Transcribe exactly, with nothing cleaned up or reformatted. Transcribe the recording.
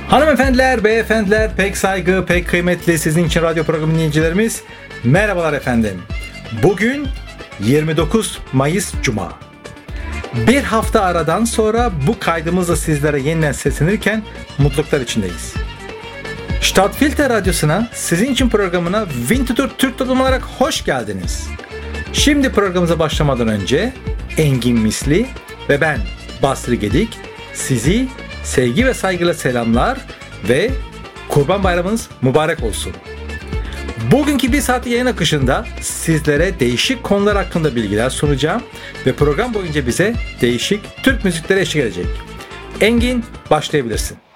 Hanımefendiler, beyefendiler, pek saygı, pek kıymetli sizin için radyo programı dinleyicilerimiz, merhabalar efendim. Bugün yirmi dokuz Mayıs Cuma. Bir hafta aradan sonra bu kaydımızla sizlere yeniden seslenirken mutluluklar içindeyiz. Stadtfilter Radyosu'na, sizin için programına Winterthur Türk Toplum olarak hoş geldiniz. Şimdi programımıza başlamadan önce Engin Misli ve ben Basri Gedik sizi sevgi ve saygıyla selamlar ve Kurban Bayramınız mübarek olsun. Bugünkü bir saatlik yayın akışında sizlere değişik konular hakkında bilgiler sunacağım ve program boyunca bize değişik Türk müzikleri eşlik edecek. Engin, başlayabilirsin.